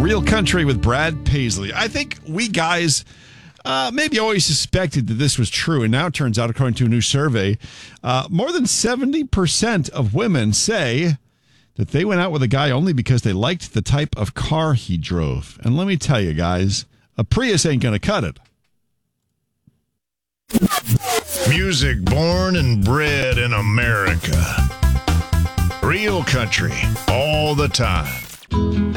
Real Country with Brad Paisley. I think we guys maybe always suspected that this was true, and now it turns out, according to a new survey, more than 70% of women say that they went out with a guy only because they liked the type of car he drove. And let me tell you, guys, a Prius ain't going to cut it. Music born and bred in America. Real country all the time.